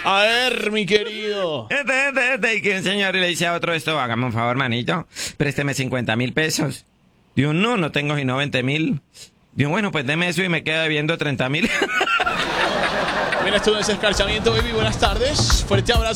A ver, mi querido. Y que un señor le dice a otro esto, hágame un favor, manito, présteme 50.000 pesos. Digo, no tengo sino 20.000. Digo, bueno, pues deme eso y me queda debiendo 30.000. Mira, esto es Escarchamiento, baby. Buenas tardes. Fuerte abrazo.